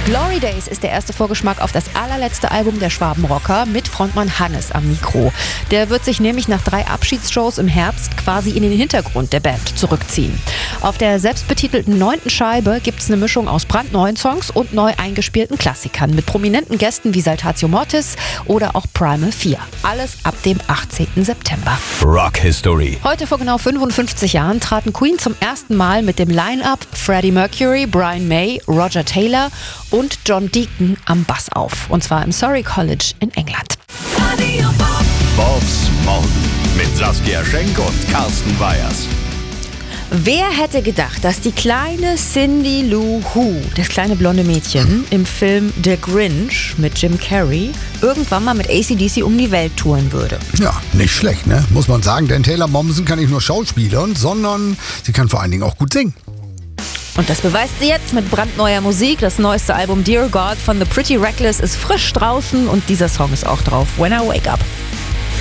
Glory Days ist der erste Vorgeschmack auf das allerletzte Album der Schwabenrocker mit Frontmann Hannes am Mikro. Der wird sich nämlich nach 3 Abschiedsshows im Herbst quasi in den Hintergrund der Band zurückziehen. Auf der selbstbetitelten 9. Scheibe gibt es eine Mischung aus brandneuen Songs und neu eingespielten Klassikern mit prominenten Gästen wie Saltatio Mortis oder auch Primal 4. Alles ab dem 18. September. Rock History. Heute vor genau 55 Jahren traten Queen zum ersten Mal mit dem Line-Up Freddie Mercury, Brian May, Roger Taylor und John Deacon am Bass auf. Und zwar im Surrey College in England. Bobs Morgen mit Saskia Schenk und Carsten Weyers. Wer hätte gedacht, dass die kleine Cindy Lou Who, das kleine blonde Mädchen, im Film The Grinch mit Jim Carrey irgendwann mal mit AC/DC um die Welt touren würde? Ja, nicht schlecht, ne? Muss man sagen, denn Taylor Momsen kann nicht nur schauspielern, sondern sie kann vor allen Dingen auch gut singen. Und das beweist sie jetzt mit brandneuer Musik. Das neueste Album Dear God von The Pretty Reckless ist frisch draußen und dieser Song ist auch drauf, When I Wake Up.